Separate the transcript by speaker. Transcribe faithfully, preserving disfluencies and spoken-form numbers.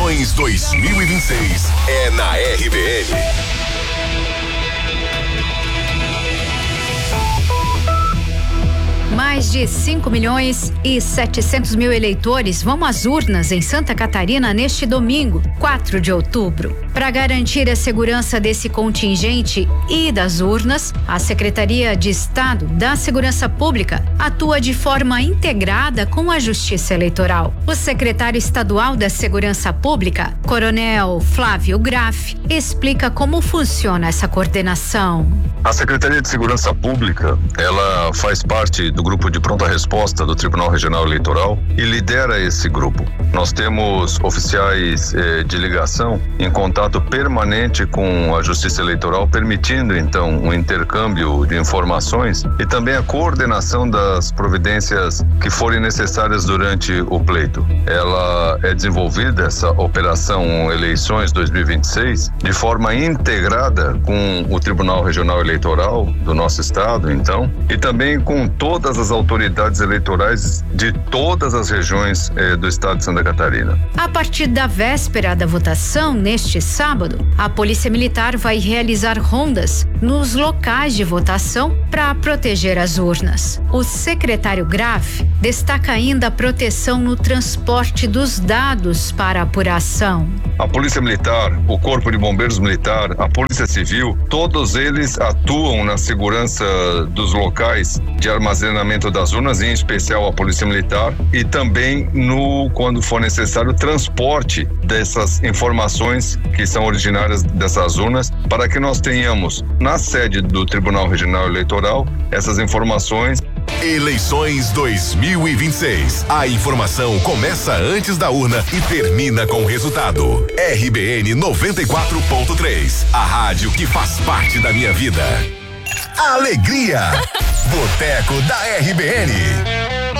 Speaker 1: Eleições dois mil e vinte e seis é na R B N.
Speaker 2: Mais de cinco milhões e setecentos mil eleitores vão às urnas em Santa Catarina neste domingo, quatro de outubro. Para garantir a segurança desse contingente e das urnas, a Secretaria de Estado da Segurança Pública atua de forma integrada com a Justiça Eleitoral. O secretário estadual da Segurança Pública, Coronel Flávio Graff, explica como funciona essa coordenação.
Speaker 3: A Secretaria de Segurança Pública, ela faz parte do grupo de pronta resposta do Tribunal Regional Eleitoral e lidera esse grupo. Nós temos oficiais eh, de ligação em contato permanente com a Justiça Eleitoral, permitindo então o intercâmbio de informações e também a coordenação das providências que forem necessárias durante o pleito. Ela é desenvolvida, essa operação Eleições dois mil e vinte e seis, de forma integrada com o Tribunal Regional Eleitoral do nosso estado, então, e também com todas as autoridades eleitorais de todas as regiões eh, do estado de Santa Catarina.
Speaker 2: A partir da véspera da votação, neste sábado, a Polícia Militar vai realizar rondas nos locais de votação para proteger as urnas. O secretário Graff destaca ainda a proteção no transporte dos dados para apuração.
Speaker 3: A Polícia Militar, o Corpo de Bombeiros Militar, a Polícia Civil, todos eles atuam na segurança dos locais de armazenamento das urnas, em especial a Polícia Militar, e também no, quando for necessário, o transporte dessas informações que são originárias dessas urnas, para que nós tenhamos na sede do Tribunal Regional Eleitoral essas informações.
Speaker 1: Eleições dois mil e vinte e seis. A informação começa antes da urna e termina com o resultado. R B N noventa e quatro ponto três. A rádio que faz parte da minha vida. Alegria. Boteco da R B N.